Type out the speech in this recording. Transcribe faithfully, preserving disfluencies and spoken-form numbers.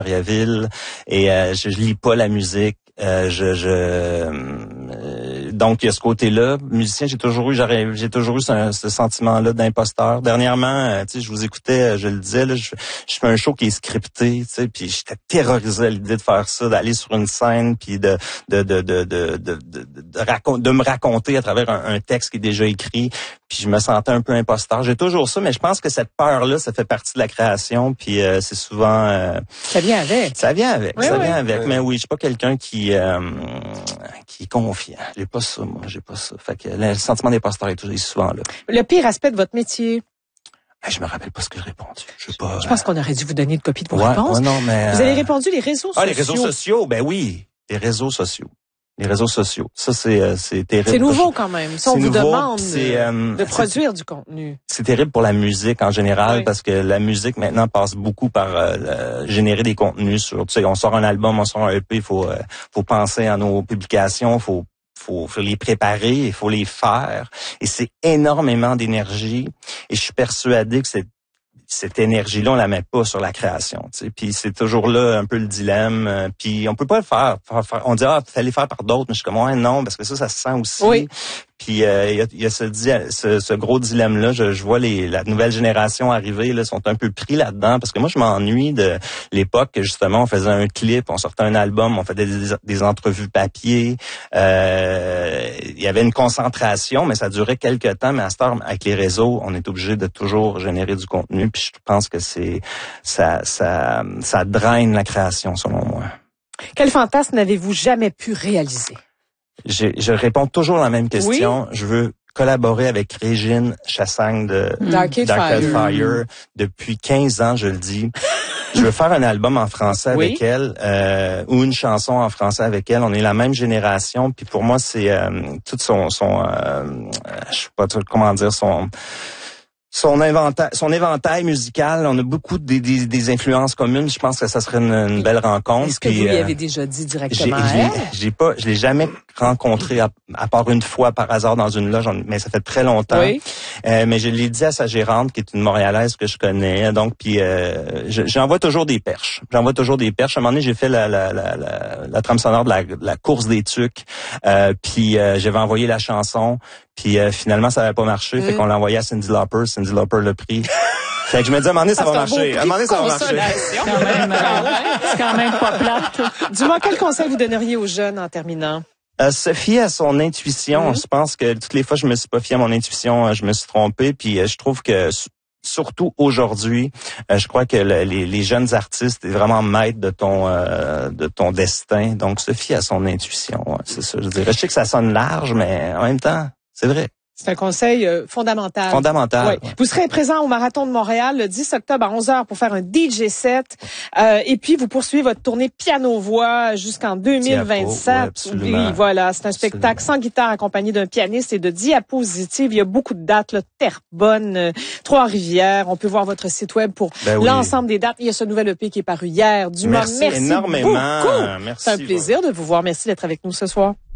Mariaville et euh, je, je lis pas la musique. Euh, je, je euh, donc il y a ce côté-là. Musicien, j'ai toujours eu, j'aurais, j'ai toujours eu ce, ce sentiment-là d'imposteur. Dernièrement, euh, tu sais, je vous écoutais, je le disais, là, je, je fais un show qui est scripté, tu sais, puis j'étais terrorisé à l'idée de faire ça, d'aller sur une scène, puis de de de de de de de, de, raconter, de me raconter à travers un, un texte qui est déjà écrit. Puis je me sentais un peu imposteur. J'ai toujours ça, mais je pense que cette peur-là, ça fait partie de la création. Puis euh, c'est souvent euh, ça vient avec. Ça vient avec. Oui, ça oui. vient avec. Oui. Mais oui, je suis pas quelqu'un qui euh, qui est confiant. J'ai pas ça, moi. J'ai pas ça. Fait que le sentiment d'imposteur est toujours souvent là. Le pire aspect de votre métier. Je me rappelle pas ce que j'ai répondu. Je sais pas. Je pense qu'on aurait dû vous donner une copie de vos ouais, réponses. Ouais, non, mais, vous avez répondu les réseaux ah, sociaux. Les réseaux sociaux, ben oui, les réseaux sociaux. Les réseaux sociaux. Ça, c'est, c'est terrible. C'est nouveau quand même. Si on vous nouveau, demande euh, de produire du contenu. C'est terrible pour la musique en général oui. parce que la musique maintenant passe beaucoup par euh, générer des contenus sur, tu sais, on sort un album, on sort un E P, il faut, euh, faut penser à nos publications, faut Faut, faut les préparer, il faut les faire. Et c'est énormément d'énergie. Et je suis persuadé que c'est cette énergie-là, on la met pas sur la création, tu sais. Puis c'est toujours là un peu le dilemme. Puis on peut pas le faire. faire, faire on dit ah, fallait le faire par d'autres, mais je suis comme ouais non, parce que ça, ça se sent aussi. Oui. Puis il euh, y, a, y a ce, ce, ce gros dilemme-là. Je, je vois les la nouvelle génération arriver, là, sont un peu pris là-dedans, parce que moi je m'ennuie de l'époque que justement on faisait un clip, on sortait un album, on faisait des, des entrevues papier. Il euh, y avait une concentration, mais ça durait quelques temps. Mais à cette heure, avec les réseaux, on est obligé de toujours générer du contenu. Puis je pense que c'est ça, ça, ça draine la création, selon moi. Quel fantasme n'avez-vous jamais pu réaliser? Je, je réponds toujours à la même question. Oui? Je veux collaborer avec Régine Chassagne de Dark Fire. Fire. Depuis quinze ans, je le dis. Je veux faire un album en français oui? avec elle euh, ou une chanson en français avec elle. On est la même génération. Puis pour moi, c'est euh, tout son... son euh, je sais pas trop comment dire, son... Son inventaire, son éventail musical, on a beaucoup des, des, des influences communes. Je pense que ça serait une, une belle rencontre. Est-ce que puis, vous lui euh, avez déjà dit directement à j'ai, elle? j'ai, j'ai pas, je l'ai jamais rencontré à, à part une fois par hasard dans une loge, mais ça fait très longtemps. Oui. Euh, mais je l'ai dit à sa gérante, qui est une Montréalaise que je connais. Donc, puis euh, je, j'envoie toujours des perches. J'envoie toujours des perches. À un moment donné, j'ai fait la la la la, la trame sonore de la, de la course des tucs. Euh, puis euh, j'avais envoyé la chanson. Puis euh, finalement, ça n'avait pas marché. Mm. Fait qu'on l'a envoyé à Cyndi Lauper. Cyndi Lauper l'a pris. Fait que je me dis, à un moment donné, ça va marcher. À un moment donné, ça va marcher. C'est quand même, c'est quand même pas plate. Dis-moi, quel conseil vous donneriez aux jeunes en terminant? Euh, se fier à son intuition. Mm-hmm. Je pense que toutes les fois, je me suis pas fié à mon intuition. Je me suis trompé. Puis euh, je trouve que... Surtout aujourd'hui, euh, je crois que le, les, les jeunes artistes est vraiment maître de ton euh, de ton destin. Donc, se fier à son intuition, ouais, c'est ça. Je dirais. Je sais que ça sonne large, mais en même temps, c'est vrai. C'est un conseil euh, fondamental. Fondamental. Ouais. Ouais. Vous serez présent au Marathon de Montréal le dix octobre à onze heures pour faire un D J set. Euh, et puis, vous poursuivez votre tournée piano-voix jusqu'en deux mille vingt-sept. Diapo, ouais, oui, voilà. C'est un spectacle absolument. Sans guitare accompagné d'un pianiste et de diapositives. Il y a beaucoup de dates, là, Terrebonne, euh, Trois-Rivières. On peut voir votre site web pour ben oui. l'ensemble des dates. Il y a ce nouvel E P qui est paru hier. Dumas, merci, merci énormément. beaucoup. Merci. C'est un plaisir de vous voir. Merci d'être avec nous ce soir.